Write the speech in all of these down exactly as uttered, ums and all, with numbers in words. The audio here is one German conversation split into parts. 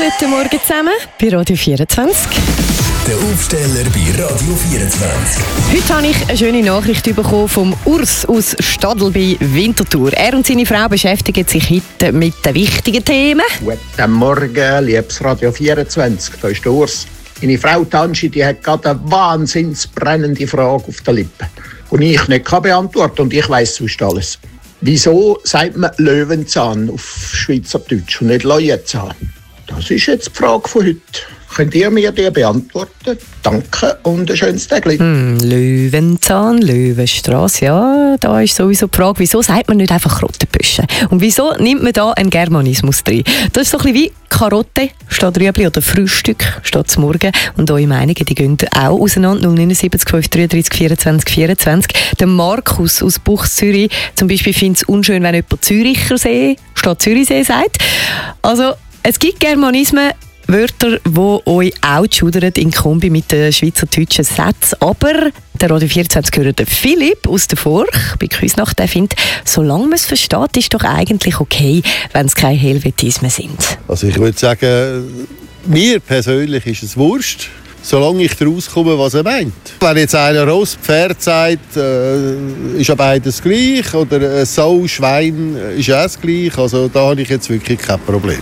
Guten Morgen zusammen bei Radio vierundzwanzig. Der Aufsteller bei Radio vierundzwanzig. Heute habe ich eine schöne Nachricht bekommen vom Urs aus Stadl bei Winterthur. Er und seine Frau beschäftigen sich heute mit den wichtigen Themen. Guten Morgen, liebes Radio vierundzwanzig, da ist der Urs. Meine Frau Tanschi, die hat gerade eine wahnsinnsbrennende Frage auf der Lippe, die ich nicht beantworten kann und ich weiss sonst alles. Wieso sagt man Löwenzahn auf Schweizerdeutsch und nicht Löwenzahn? Das ist jetzt die Frage von heute. Könnt ihr mir die beantworten? Danke und ein schönes Tag. Hm, Löwenzahn, Löwenstrasse, ja, da ist sowieso die Frage, wieso sagt man nicht einfach Krottenbüsche? Und wieso nimmt man da einen Germanismus drin? Das ist so ein bisschen wie Karotte statt Rüebli oder Frühstück statt zum Morgen. Und eure Meinungen, die gehen auch auseinander. null neun sieben fünf drei drei vierundzwanzig vierundzwanzig. Der Markus aus Buchs Zürich zum Beispiel findet es unschön, wenn jemand Züricher See statt Zürichsee sagt. Also, es gibt Germanismen, Wörter, die euch auch schudern in Kombi mit den schweizerdeutschen Sätzen. Aber der Radio vierundzwanzig gehört der Philipp aus der Forch bei Küsnacht. Der findet, solange man es versteht, ist doch eigentlich okay, wenn es keine Helvetismen sind. Also ich würde sagen, mir persönlich ist es wurscht, solange ich daraus komme, was er meint. Wenn jetzt einer Ross, Pferd sagt, äh, ist ja beides gleich, oder Sau, Schwein ist auch das gleich, also da habe ich jetzt wirklich kein Problem.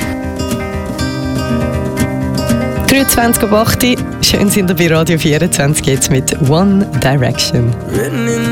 dreiundzwanzig Uhr acht. Schön sind wir bei Radio vierundzwanzig jetzt mit One Direction.